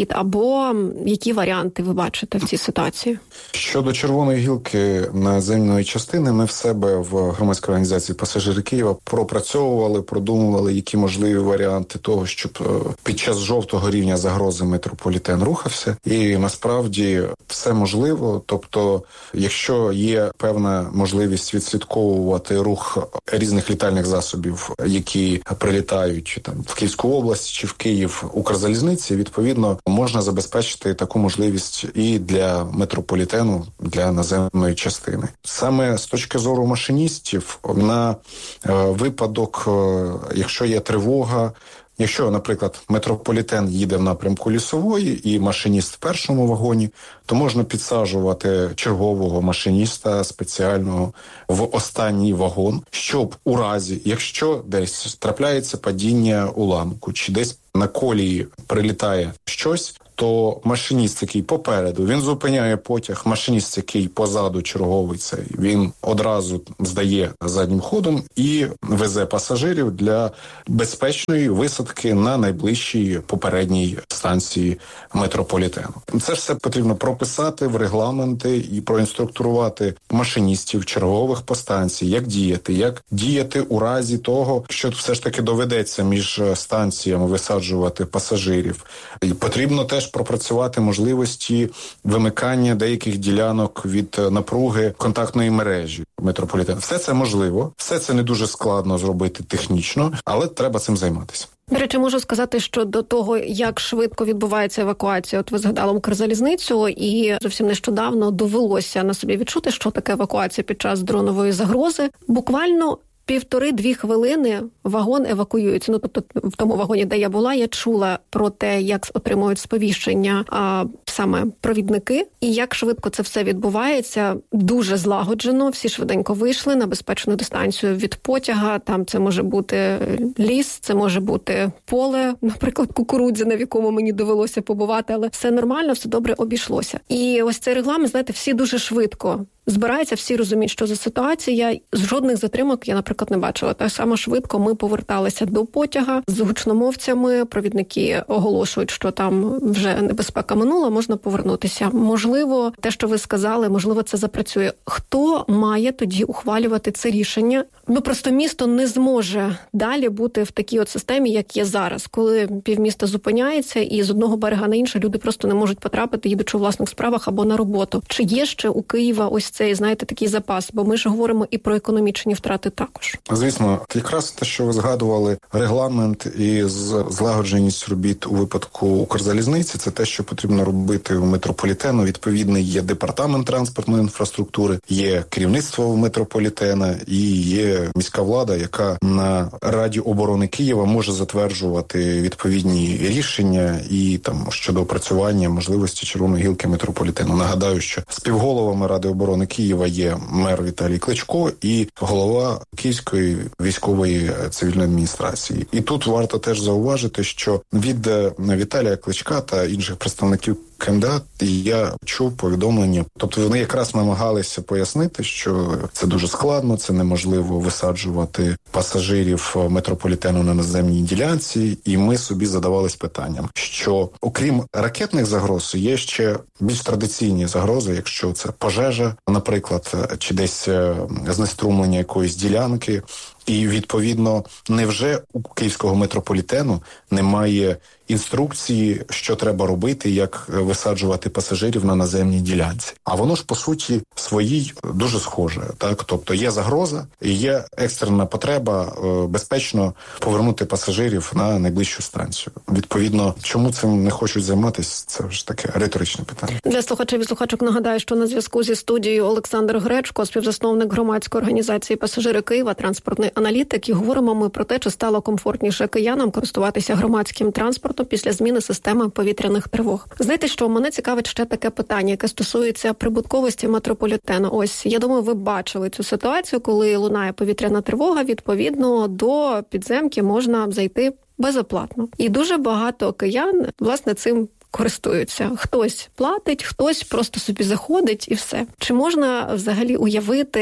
що, які варіанти ви бачите в цій ситуації? Щодо червоної гілки наземної частини, ми в себе в громадській організації «Пасажири Києва» пропрацьовували, продумували, які можливі варіанти того, щоб під час жовтого рівня загрози метрополітен рухався. І насправді все можливо. Тобто, якщо є певна можливість відслідковувати рух різних літальних засобів, які прилітають там в Київську область чи в Київ Укрзалізниці, відповідно, можна забезпечити таку можливість і для метрополітену, для наземної частини. Саме з точки зору машиністів, на е, випадок, е, якщо є тривога, якщо, наприклад, метрополітен їде в напрямку Лісової і машиніст в першому вагоні, то можна підсаджувати чергового машиніста спеціального в останній вагон, щоб у разі, якщо десь трапляється падіння уламку, чи десь на колії прилітає щось, то машиніст, який попереду, він зупиняє потяг, машиніст, який позаду черговий цей, він одразу здає заднім ходом і везе пасажирів для безпечної висадки на найближчій попередній станції метрополітену. Це все потрібно прописати в регламенти і проінструктурувати машиністів чергових по станції, як діяти, як діяти у разі того, що все ж таки доведеться між станціями висаджувати пасажирів. І потрібно теж пропрацювати можливості вимикання деяких ділянок від напруги контактної мережі метрополітену. Все це можливо, все це не дуже складно зробити технічно, але треба цим займатися. До речі, можу сказати, що до того, як швидко відбувається евакуація, от ви згадали Укрзалізницю, і зовсім нещодавно довелося на собі відчути, що таке евакуація під час дронової загрози. Буквально півтори-дві хвилини вагон евакуюється. Ну, тобто в тому вагоні, де я була, я чула про те, як отримують сповіщення а, саме провідники, і як швидко це все відбувається. Дуже злагоджено, всі швиденько вийшли на безпечну дистанцію від потяга. Там це може бути ліс, це може бути поле, наприклад, кукурудзяне, в якому мені довелося побувати, але все нормально, все добре обійшлося. І ось цей регламент, знаєте, всі дуже швидко збираються, всі розуміють, що за ситуація. З жодних затримок я, наприклад, не бачила. Так само швидко ми поверталися до потяга з гучномовцями. Провідники оголошують, що там вже небезпека минула, можна повернутися. Можливо, те, що ви сказали, можливо, це запрацює. Хто має тоді ухвалювати це рішення? Ну, просто місто не зможе далі бути в такій от системі, як є зараз, коли півміста зупиняється і з одного берега на інший люди просто не можуть потрапити, їдучи у власних справах або на роботу. Чи є ще у Києва ось цей, знаєте, такий запас? Бо ми ж говоримо і про економічні втрати також. Звісно, якраз те, що ви згадували, регламент і злагодженість робіт у випадку Укрзалізниці, це те, що потрібно робити у метрополітену. Відповідний є департамент транспортної інфраструктури, є керівництво метрополітена і є міська влада, яка на Раді оборони Києва може затверджувати відповідні рішення і там щодо опрацювання можливості червоної гілки метрополітену. Нагадаю, що співголовами Ради оборони Києва є мер Віталій Кличко і голова Київської військової цивільної адміністрації. І тут варто теж зауважити, що від Віталія Кличка та інших представників КМДА я чув повідомлення. Тобто вони якраз намагалися пояснити, що це дуже складно, це неможливо висаджувати пасажирів метрополітену на наземній ділянці. І ми собі задавались питанням, що окрім ракетних загроз, є ще більш традиційні загрози, якщо це пожежа, наприклад, чи десь знеструмлення якоїсь ділянки. І, відповідно, невже у Київського метрополітену немає інструкції, що треба робити, як висаджувати пасажирів на наземній ділянці? А воно ж, по суті, своїй дуже схоже. Так? Тобто є загроза і є екстрена потреба е, безпечно повернути пасажирів на найближчу станцію. Відповідно, чому цим не хочуть займатися, це вже таке риторичне питання. Для слухачів і слухачок нагадаю, що на зв'язку зі студією Олександр Гречко, співзасновник громадської організації «Пасажири Києва», транспортний аналітик, і говоримо ми про те, чи стало комфортніше киянам користуватися громадським транспортом після зміни системи повітряних тривог. Знаєте, що мене цікавить ще таке питання, яке стосується прибутковості метрополітену. Ось, я думаю, ви бачили цю ситуацію, коли лунає повітряна тривога, відповідно, до підземки можна зайти безоплатно. І дуже багато киян, власне, цим користуються. Хтось платить, хтось просто собі заходить і все. Чи можна взагалі уявити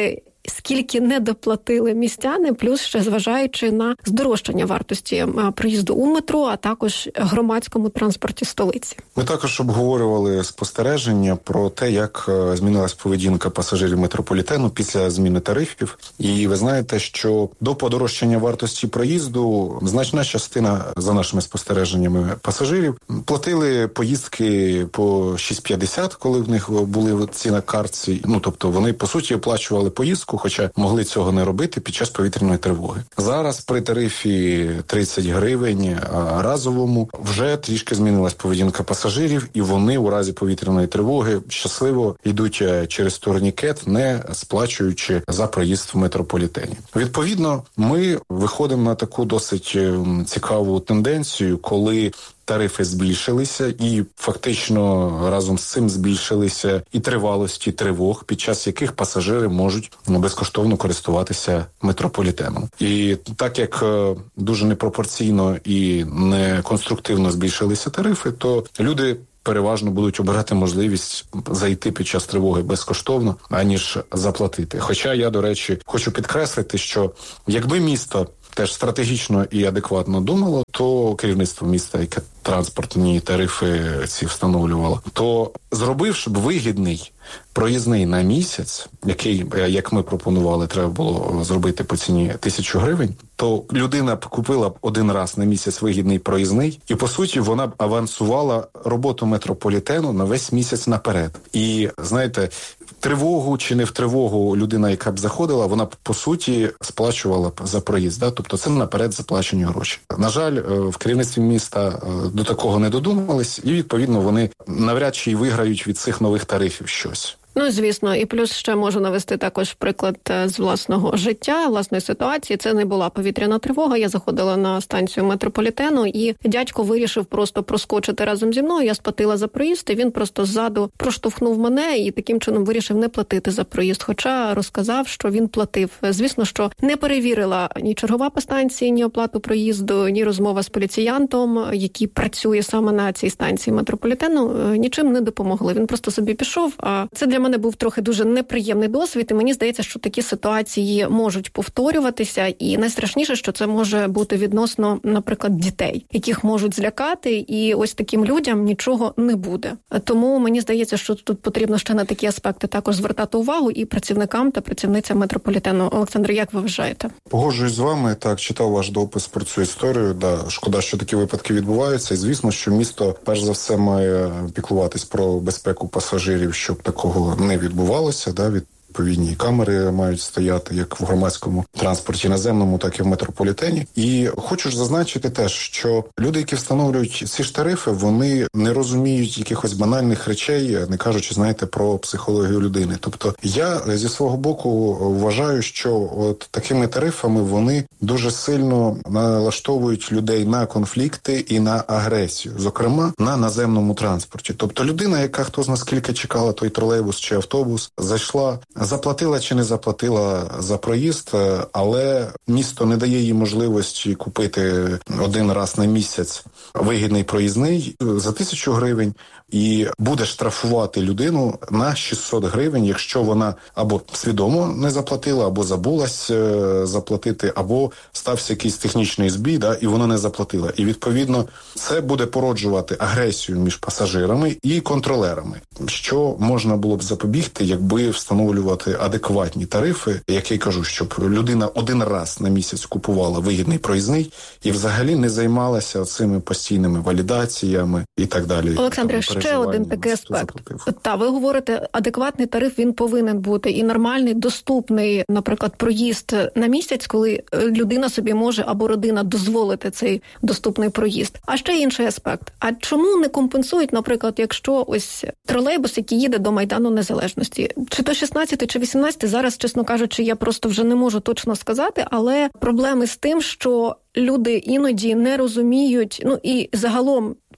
скільки не доплатили містяни, плюс ще зважаючи на здорожчання вартості проїзду у метро, а також громадському транспорті столиці. Ми також обговорювали спостереження про те, як змінилась поведінка пасажирів метрополітену після зміни тарифів. І ви знаєте, що до подорожчання вартості проїзду значна частина, за нашими спостереженнями, пасажирів платили поїздки по шість п'ятдесят, коли в них були ці на картці. Ну, тобто вони, по суті, оплачували поїздку, хоча могли цього не робити під час повітряної тривоги. Зараз при тарифі тридцять гривень разовому вже трішки змінилась поведінка пасажирів, і вони у разі повітряної тривоги щасливо йдуть через турнікет, не сплачуючи за проїзд в метрополітені. Відповідно, ми виходимо на таку досить цікаву тенденцію, коли тарифи збільшилися, і фактично разом з цим збільшилися і тривалості тривог, під час яких пасажири можуть безкоштовно користуватися метрополітеном. І так як дуже непропорційно і неконструктивно збільшилися тарифи, то люди переважно будуть обирати можливість зайти під час тривоги безкоштовно, аніж заплатити. Хоча я, до речі, хочу підкреслити, що якби місто теж стратегічно і адекватно думало, то керівництво міста, яке транспортні тарифи ці встановлювало, то зробивши б вигідний проїзний на місяць, який, як ми пропонували, треба було зробити по ціні тисячу гривень, то людина б купила б один раз на місяць вигідний проїзний, і, по суті, вона б авансувала роботу метрополітену на весь місяць наперед. І, знаєте, тривогу чи не в тривогу людина, яка б заходила, вона б, по суті, сплачувала б за проїзд. Да? Тобто це наперед заплачені гроші. На жаль, в керівництві міста до такого не додумались, і, відповідно, вони навряд чи й виграють від цих нових тарифів щось. Ну, звісно, і плюс ще можу навести також приклад з власного життя, власної ситуації. Це не була повітряна тривога. Я заходила на станцію метрополітену, і дядько вирішив просто проскочити разом зі мною. Я сплатила за проїзд, і він просто ззаду проштовхнув мене і таким чином вирішив не платити за проїзд. Хоча розказав, що він платив. Звісно, що не перевірила ні чергова по станції, ні оплату проїзду, ні розмова з поліціянтом, який працює саме на цій станції метрополітену, нічим не допомогли. Він просто собі пішов, а це для мене був трохи дуже неприємний досвід, і мені здається, що такі ситуації можуть повторюватися, і найстрашніше, що це може бути відносно, наприклад, дітей, яких можуть злякати, і ось таким людям нічого не буде. Тому мені здається, що тут потрібно ще на такі аспекти також звертати увагу і працівникам та працівницям метрополітену. Олександр, як ви вважаєте? Погоджуюсь з вами, так, читав ваш допис про цю історію, да, шкода, що такі випадки відбуваються, і звісно, що місто, перш за все, має піклуватись про безпеку пасажирів, щоб такого не відбувалося, да, від відповідні камери мають стояти як в громадському транспорті наземному, так і в метрополітені. І хочу ж зазначити теж, що люди, які встановлюють ці ж тарифи, вони не розуміють якихось банальних речей, не кажучи, знаєте, про психологію людини. Тобто я зі свого боку вважаю, що от такими тарифами вони дуже сильно налаштовують людей на конфлікти і на агресію, зокрема на наземному транспорті. Тобто людина, яка хто зна скільки чекала той тролейбус чи автобус, зайшла, заплатила чи не заплатила за проїзд, але місто не дає їй можливості купити один раз на місяць вигідний проїзний за тисячу гривень і буде штрафувати людину на шістсот гривень, якщо вона або свідомо не заплатила, або забулась заплатити, або стався якийсь технічний збій, да, і вона не заплатила. І, відповідно, це буде породжувати агресію між пасажирами і контролерами, що можна було б запобігти, якби встановлювати адекватні тарифи, як я й кажу, щоб людина один раз на місяць купувала вигідний проїзний і взагалі не займалася цими постійними валідаціями і так далі. Олександре, ще один такий аспект. Та, ви говорите, адекватний тариф, він повинен бути і нормальний, доступний, наприклад, проїзд на місяць, коли людина собі може або родина дозволити цей доступний проїзд. А ще інший аспект. А чому не компенсують, наприклад, якщо ось тролейбус, який їде до Майдану Незалежності, чи то шістнадцятий, чи вісімнадцятий, зараз, чесно кажучи, я просто вже не можу точно сказати, але проблеми з тим, що люди іноді не розуміють, ну і загалом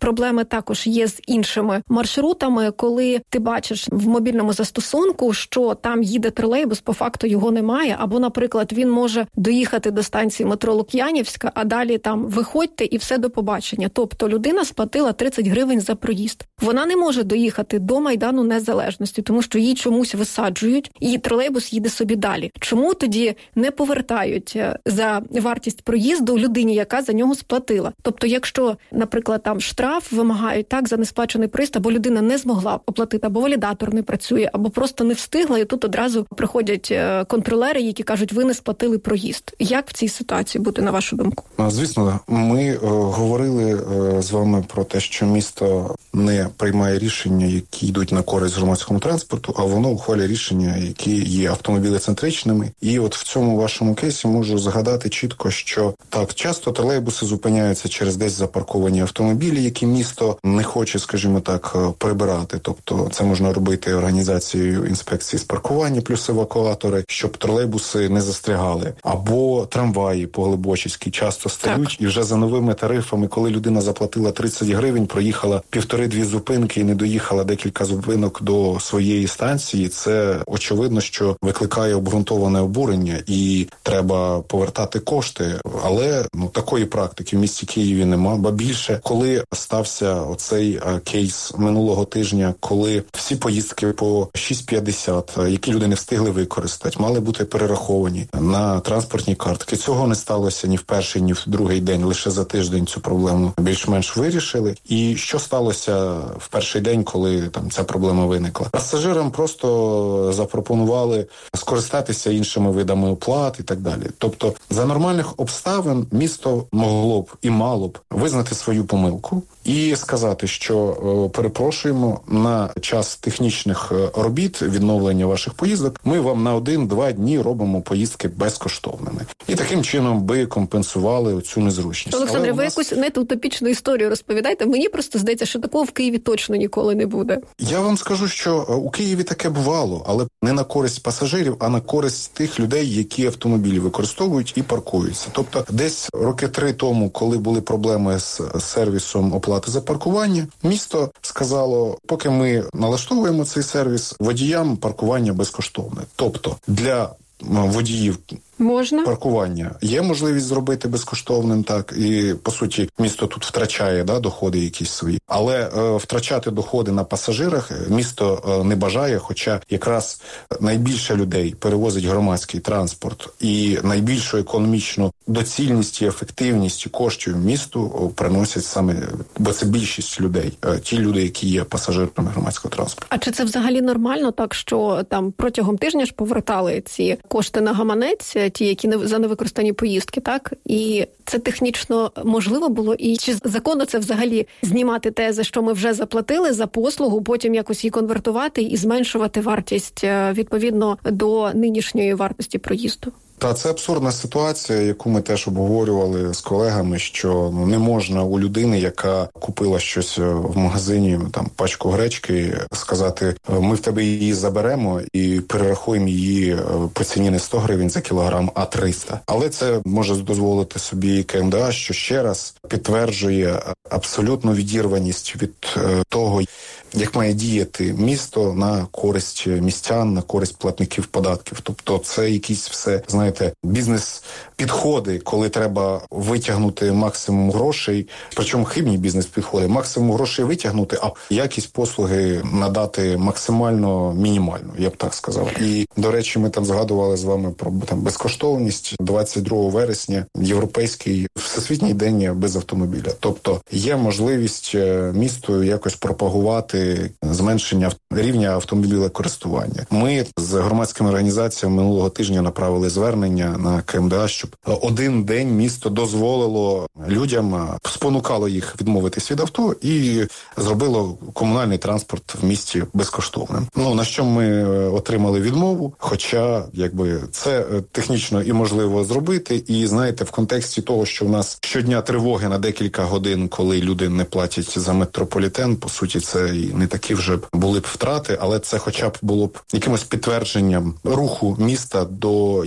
проблеми також є з іншими маршрутами, коли ти бачиш в мобільному застосунку, що там їде тролейбус, по факту його немає, або, наприклад, він може доїхати до станції метро Лук'янівська, а далі там виходьте і все, до побачення. Тобто людина сплатила тридцять гривень за проїзд. Вона не може доїхати до Майдану Незалежності, тому що її чомусь висаджують, і тролейбус їде собі далі. Чому тоді не повертають за вартість проїзду людині, яка за нього сплатила? Тобто, якщо, наприклад, там штраф вимагають так за несплачений проїзд, або людина не змогла оплатити, або валідатор не працює, або просто не встигла, і тут одразу приходять контролери, які кажуть, ви не сплатили проїзд. Як в цій ситуації бути, на вашу думку? Звісно, ми е, говорили е, з вами про те, що місто не приймає рішення, які йдуть на користь громадському транспорту, а воно ухвалює рішення, які є автомобілецентричними. І от в цьому вашому кейсі можу згадати чітко, що так, часто тролейбуси зупиняються через десь запарковані автомобілі, які місто не хоче, скажімо так, прибирати. Тобто це можна робити організацією інспекції з паркування плюс евакуатори, щоб тролейбуси не застрягали. Або трамваї по Глибочицькій часто стають, так. І вже за новими тарифами, коли людина заплатила тридцять гривень, проїхала півтори-дві зупинки і не доїхала декілька зупинок до своєї станції, це очевидно, що викликає обґрунтоване обурення і треба повертати кошти. Але ну такої практики в місті Києві нема. Ба більше, коли стався оцей а, кейс минулого тижня, коли всі поїздки по шість п'ятдесят, які люди не встигли використати, мали бути перераховані на транспортні картки. Цього не сталося ні в перший, ні в другий день. Лише за тиждень цю проблему більш-менш вирішили. І що сталося в перший день, коли там ця проблема виникла? Пасажирам просто запропонували скористатися іншими видами оплат і так далі. Тобто за нормальних обставин місто могло б і мало б визнати свою помилку і сказати, що о, перепрошуємо, на час технічних робіт, відновлення ваших поїздок, ми вам на один-два дні робимо поїздки безкоштовними. І таким чином би компенсували оцю незручність. Олександре, ви нас... якусь не утопічну історію розповідаєте? Мені просто здається, що такого в Києві точно ніколи не буде. Я вам скажу, що у Києві таке бувало, але не на користь пасажирів, а на користь тих людей, які автомобілі використовують і паркуються. Тобто десь роки три тому, коли були проблеми з сервісом оплати за паркування, місто сказало, поки ми налаштовуємо цей сервіс, водіям паркування безкоштовне. Тобто для водіїв можна паркування є можливість зробити безкоштовним, так, і по суті місто тут втрачає, да, доходи якісь свої, але е, втрачати доходи на пасажирах місто е, не бажає, хоча якраз найбільше людей перевозить громадський транспорт і найбільшу економічну доцільність і ефективність коштів місту приносять саме, бо це більшість людей, е, ті люди, які є пасажирами громадського транспорту. А чи це взагалі нормально, так що там протягом тижня ж повертали ці кошти на гаманець, ті, які не за невикористані поїздки, так? І це технічно можливо було? І чи законно це взагалі знімати те, за що ми вже заплатили за послугу, потім якось її конвертувати і зменшувати вартість відповідно до нинішньої вартості проїзду? Та це абсурдна ситуація, яку ми теж обговорювали з колегами, що ну, не можна у людини, яка купила щось в магазині, там пачку гречки, сказати, ми в тебе її заберемо і перерахуємо її по ціні не сто гривень за кілограм, а триста. Але це може дозволити собі КМДА, що ще раз підтверджує абсолютну відірваність від того, як має діяти місто на користь містян, на користь платників податків. Тобто це якісь все, знаєте, бізнес-підходи, коли треба витягнути максимум грошей, причому хибні бізнес-підходи, максимум грошей витягнути, а якість послуги надати максимально мінімальну, я б так сказав. І, до речі, ми там згадували з вами про там безкоштовність. двадцять другого вересня європейський всесвітній день без автомобіля. Тобто є можливість місту якось пропагувати зменшення рівня автомобілekористування. Ми з громадськими організаціями минулого тижня направили звернення на КМДА, щоб один день місто дозволило людям, спонукало їх відмовитись від авто і зробило комунальний транспорт в місті безкоштовним. Ну, на що ми отримали відмову, хоча, якби, це технічно і можливо зробити, і, знаєте, в контексті того, що в нас щодня тривоги на декілька годин, коли люди не платять за метрополітен, по суті, це і не такі вже були б втрати, але це хоча б було б якимось підтвердженням руху міста до європейського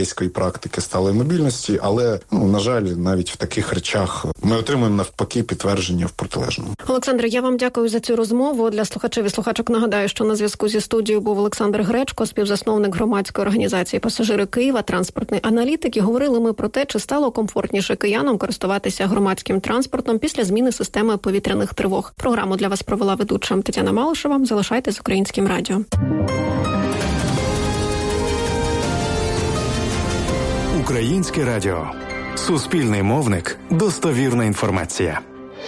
європейської практики сталої мобільності, але, ну, на жаль, навіть в таких речах ми отримуємо навпаки підтвердження в протилежному. Олександре, я вам дякую за цю розмову. Для слухачів і слухачок нагадаю, що на зв'язку зі студією був Олександр Гречко, співзасновник громадської організації «Пасажири Києва», транспортний аналітик. І говорили ми про те, чи стало комфортніше киянам користуватися громадським транспортом після зміни системи повітряних тривог. Програму для вас провела ведуча Тетяна Малишева. Залишайтесь з Українським радіо. Українське радіо. Суспільний мовник. Достовірна інформація.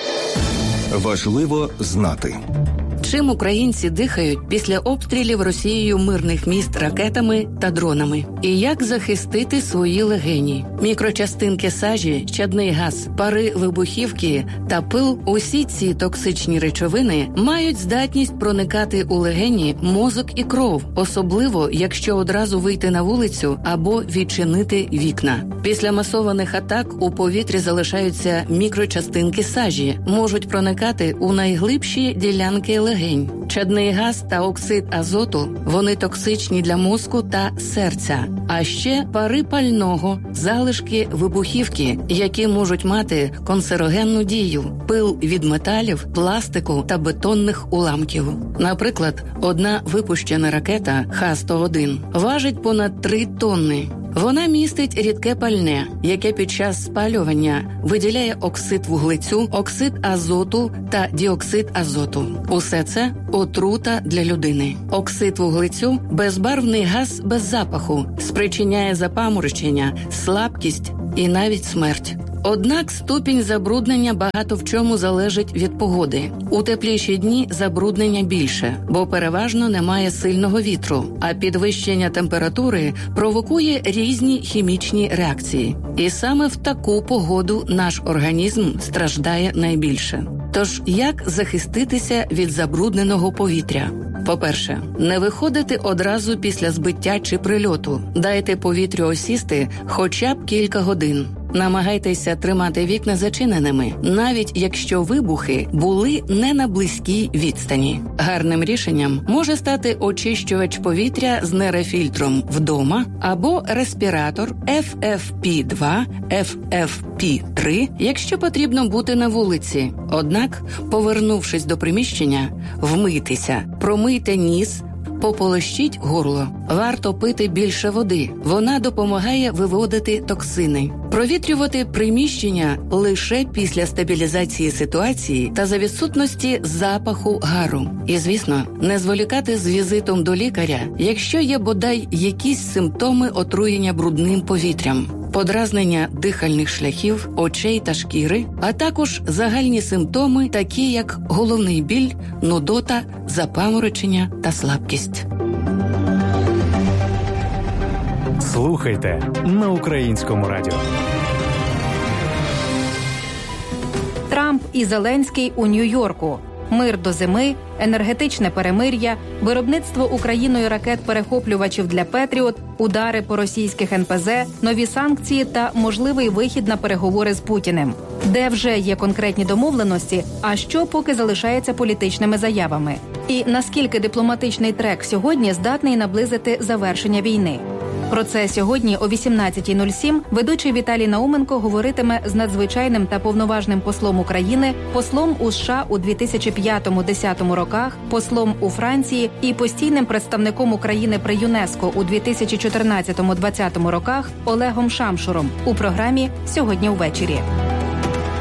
Важливо знати. Чим українці дихають після обстрілів Росією мирних міст ракетами та дронами? І як захистити свої легені? Мікрочастинки сажі, чадний газ, пари вибухівки та пил – усі ці токсичні речовини мають здатність проникати у легені, мозок і кров, особливо, якщо одразу вийти на вулицю або відчинити вікна. Після масованих атак у повітрі залишаються мікрочастинки сажі, можуть проникати у найглибші ділянки легень. Чадний газ та оксид азоту – вони токсичні для мозку та серця. А ще пари пального, залишки вибухівки, які можуть мати канцерогенну дію, пил від металів, пластику та бетонних уламків. Наприклад, одна випущена ракета Х сто один важить понад три тонни. Вона містить рідке пальне, яке під час спалювання виділяє оксид вуглецю, оксид азоту та діоксид азоту. Усе це отрута для людини. Оксид вуглецю – безбарвний газ без запаху, спричиняє запаморочення, слабкість і навіть смерть. Однак ступінь забруднення багато в чому залежить від погоди. У тепліші дні забруднення більше, бо переважно немає сильного вітру, а підвищення температури провокує різні хімічні реакції. І саме в таку погоду наш організм страждає найбільше. Тож, як захиститися від забрудненого повітря? По-перше, не виходити одразу після збиття чи прильоту. Дайте повітрю осісти хоча б кілька годин. Намагайтеся тримати вікна зачиненими, навіть якщо вибухи були не на близькій відстані. Гарним рішенням може стати очищувач повітря з нейрофільтром вдома або респіратор еф еф пі два, еф еф пі три, якщо потрібно бути на вулиці. Однак, повернувшись до приміщення, вмийтеся, промийте ніс, пополощіть горло. Варто пити більше води. Вона допомагає виводити токсини. Провітрювати приміщення лише після стабілізації ситуації та за відсутності запаху гару. І, звісно, не зволікати з візитом до лікаря, якщо є бодай якісь симптоми отруєння брудним повітрям. Подразнення дихальних шляхів, очей та шкіри, а також загальні симптоми, такі як головний біль, нудота, запаморочення та слабкість. Слухайте на Українському радіо. Трамп і Зеленський у Нью-Йорку. Мир до зими, енергетичне перемир'я, виробництво Україною ракет-перехоплювачів для «Петріот», удари по російських ен пе зе, нові санкції та можливий вихід на переговори з Путіним. Де вже є конкретні домовленості, а що поки залишається політичними заявами? І наскільки дипломатичний трек сьогодні здатний наблизити завершення війни? Про це сьогодні о вісімнадцятій нуль сім ведучий Віталій Науменко говоритиме з надзвичайним та повноважним послом України, послом у США у дві тисячі п'ятому-десятому роках, послом у Франції і постійним представником України при ЮНЕСКО у дві тисячі чотирнадцятому-двадцятому роках Олегом Шамшуром у програмі «Сьогодні увечері».